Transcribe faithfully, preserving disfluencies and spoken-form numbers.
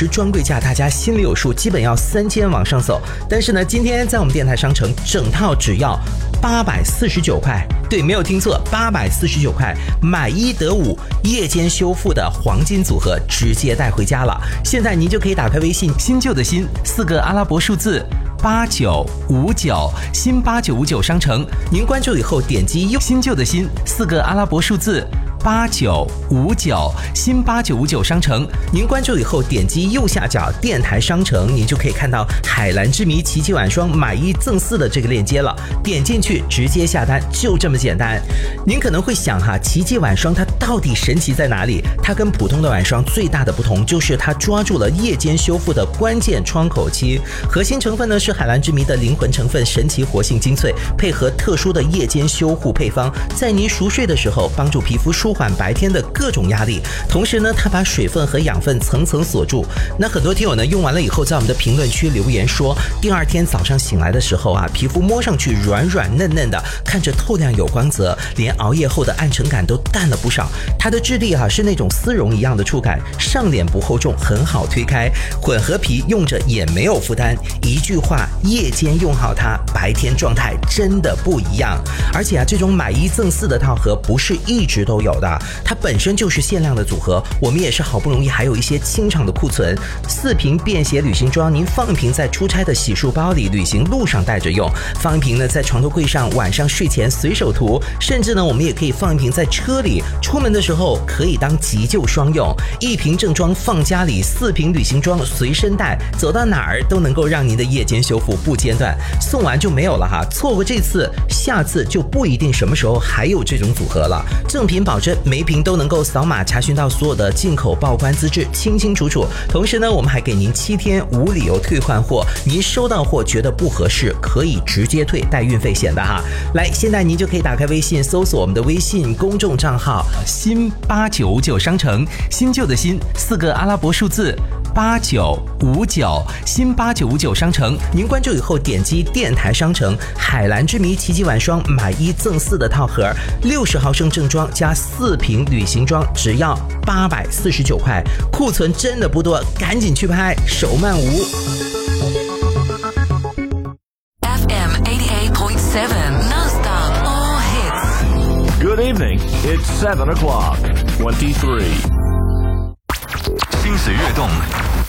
时专柜价大家心里有数，基本要三千往上走。但是呢，今天在我们电台商城整套只要八百四十九块，对，没有听错，八百四十九块，买一得五，夜间修复的黄金组合直接带回家了。现在您就可以打开微信，新旧的新四个阿拉伯数字八九五九，新八九五九商城，您关注以后点击右新旧的新四个阿拉伯数字八九五九，新八九五九商城，您关注以后点击右下角电台商城，您就可以看到海蓝之谜奇迹晚霜买一赠四的这个链接了，点进去直接下单，就这么简单。您可能会想哈，奇迹晚霜它到底神奇在哪里？它跟普通的晚霜最大的不同就是它抓住了夜间修复的关键窗口期，核心成分呢是海蓝之谜的灵魂成分神奇活性精粹，配合特殊的夜间修护配方，在您熟睡的时候帮助皮肤舒缓白天的各种压力，同时呢它把水分和养分层层锁住。那很多听友呢用完了以后在我们的评论区留言说，第二天早上醒来的时候啊，皮肤摸上去软软嫩嫩的，看着透亮有光泽，连熬夜后的暗沉感都淡了不少。它的质地啊是那种丝绒一样的触感，上脸不厚重，很好推开，混合皮用着也没有负担。一句话，夜间用好它，白天状态真的不一样。而且啊，这种买一赠四的套盒不是一直都有的，它本身就是限量的组合，我们也是好不容易还有一些清场的库存。四瓶便携旅行装，您放一瓶在出差的洗漱包里，旅行路上带着用；放一瓶呢在床头柜上，晚上睡前随手涂；甚至呢我们也可以放一瓶在车里，出门的时候可以当急救双用。一瓶正装放家里，四瓶旅行装随身带，走到哪儿都能够让您的夜间修复不间断。送完就没有了哈，错过这次，下次就不一定什么时候还有这种组合了。正品保证，每瓶都能够扫码查询到所有的进口报关资质，清清楚楚。同时呢，我们还给您七天无理由退换货，您收到货觉得不合适，可以直接退，带运费险的哈。来，现在您就可以打开微信，搜索我们的微信公众账号新八九五九商城，新旧的新四个阿拉伯数字八九五九，新八九五九商城，您关注以后点击电台商城海蓝之谜奇迹晚霜买一赠四的套盒，六十毫升正装加四瓶旅行装，只要八百四十九块，库存真的不多，赶紧去拍，手慢无。 F M eighty-eight point seven non-stop all hits. Good evening. It's seven o'clock. Twenty-three. 心随悦动，